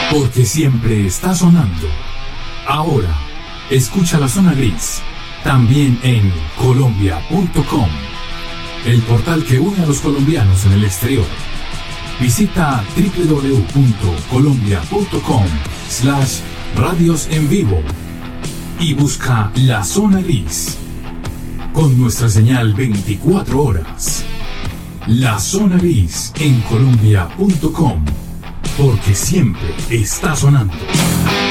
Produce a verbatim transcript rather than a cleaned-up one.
Porque siempre está sonando. Ahora, escucha la zona gris, también en colombia punto com, el portal que une a los colombianos en el exterior. Visita doble u doble u doble u punto colombia punto com slash radios en vivo y busca la zona gris con nuestra señal veinticuatro horas. La zona gris en colombia punto com, porque siempre está sonando.